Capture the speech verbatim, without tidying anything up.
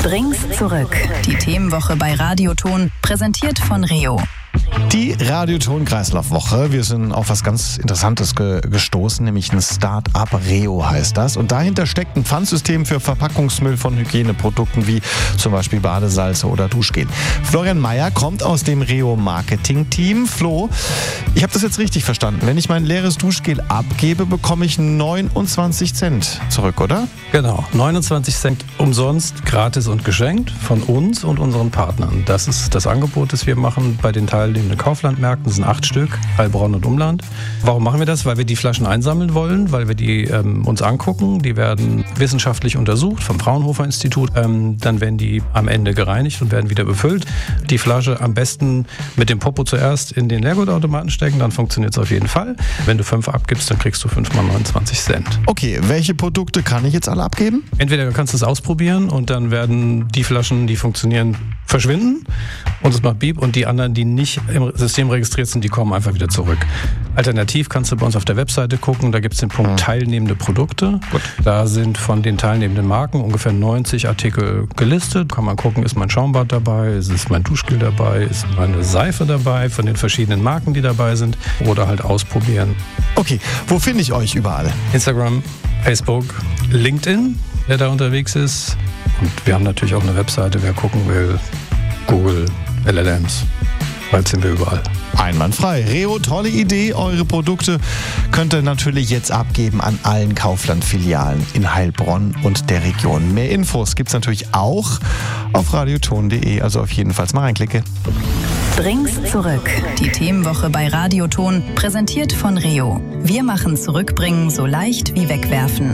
Bring's zurück. Die Themenwoche bei Radioton, präsentiert von Reo. Die Radioton-Kreislaufwoche. Wir sind auf was ganz Interessantes ge- gestoßen, nämlich ein Start-up. Reo heißt das. Und dahinter steckt ein Pfandsystem für Verpackungsmüll von Hygieneprodukten wie zum Beispiel Badesalze oder Duschgel. Florian Meyer kommt aus dem Reo-Marketing-Team. Flo, ich habe das jetzt richtig verstanden. Wenn ich mein leeres Duschgel abgebe, bekomme ich neunundzwanzig Cent zurück, oder? Genau, neunundzwanzig Cent umsonst, gratis und geschenkt von uns und unseren Partnern. Das ist das Angebot, das wir machen bei den teilnehmenden Kauflandmärkten. Das sind acht Stück, Heilbronn und Umland. Warum machen wir das? Weil wir die Flaschen einsammeln wollen, weil wir die ähm, uns angucken. Die werden wissenschaftlich untersucht vom Fraunhofer Institut. Ähm, dann werden die am Ende gereinigt und werden wieder befüllt. Die Flasche am besten mit dem Popo zuerst in den Leergutautomaten stecken, dann funktioniert es auf jeden Fall. Wenn du fünf abgibst, dann kriegst du fünf mal neunundzwanzig Cent. Okay, welche Produkte kann ich jetzt alle abgeben? Entweder kannst du es ausprobieren und dann werden die Flaschen, die funktionieren, verschwinden und es macht Beep, und die anderen, die nicht im System registriert sind, die kommen einfach wieder zurück. Alternativ kannst du bei uns auf der Webseite gucken, da gibt es den Punkt teilnehmende Produkte. Gut. Da sind von den teilnehmenden Marken ungefähr neunzig Artikel gelistet. Kann man gucken, ist mein Schaumbad dabei, ist mein Duschgel dabei, ist meine Seife dabei, von den verschiedenen Marken, die dabei sind, oder halt ausprobieren. Okay, wo finde ich euch überall? Instagram, Facebook, LinkedIn, wer da unterwegs ist. Und wir haben natürlich auch eine Webseite, wer gucken will. Google, L L Ms. Bald sind wir überall. Einwandfrei. Reo, tolle Idee. Eure Produkte könnt ihr natürlich jetzt abgeben an allen Kaufland-Filialen in Heilbronn und der Region. Mehr Infos gibt's natürlich auch auf radioton punkt de. Also auf jeden Fall mal reinklicke. Bring's zurück. Die Themenwoche bei Radioton, präsentiert von Reo. Wir machen Zurückbringen so leicht wie wegwerfen.